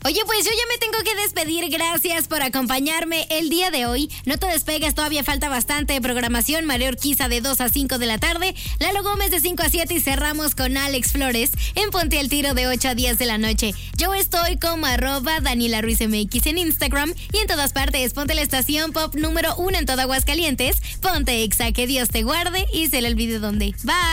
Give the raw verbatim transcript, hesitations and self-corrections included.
Oye, pues yo ya me tengo que despedir. Gracias por acompañarme el día de hoy. No te despegues, todavía falta bastante programación. María Urquiza de dos a cinco de la tarde, Lalo Gómez de cinco a siete y cerramos con Alex Flores en Ponte al Tiro de ocho a diez de la noche. Yo estoy como arroba Daniela Ruiz M X en Instagram y en todas partes. Ponte la estación pop número uno en todo Aguascalientes. Ponte Exa, que Dios te guarde y se le olvide dónde. Bye.